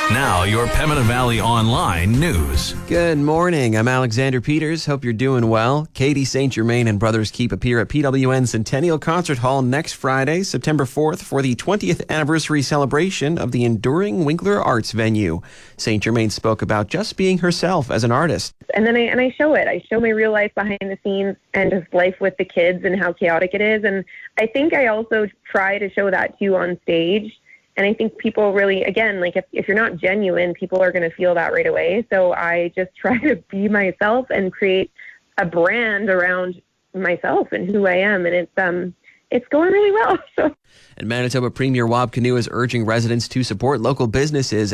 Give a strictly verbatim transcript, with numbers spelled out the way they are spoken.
Now, your Pembina Valley Online news. Good morning. I'm Alexander Peters. Hope you're doing well. Katie Saint Germain and Brothers Keep appear at P W N Centennial Concert Hall next Friday, September fourth, for the twentieth anniversary celebration of the enduring Winkler Arts venue. Saint Germain spoke about just being herself as an artist. And then I and I show it. I show my real life behind the scenes and just life with the kids and how chaotic it is. And I think I also try to show that too on stage. And I think people really, again, like if, if you're not genuine, people are going to feel that right away. So I just try to be myself and create a brand around myself and who I am. And it's um it's going really well. So. And Manitoba Premier Wab Kinew is urging residents to support local businesses